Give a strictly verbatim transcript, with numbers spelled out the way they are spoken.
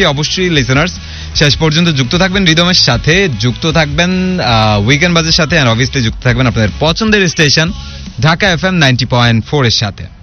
অবশ্যই লিসেনার্স শেষ পর্যন্ত যুক্ত থাকবেন রিদমের সাথে, যুক্ত থাকবেন উইকেন্ড বাজের সাথে, আর অবভিয়াসলি যুক্ত থাকবেন আপনাদের পছন্দের station Dhaka FM ninety point four এর সাথে।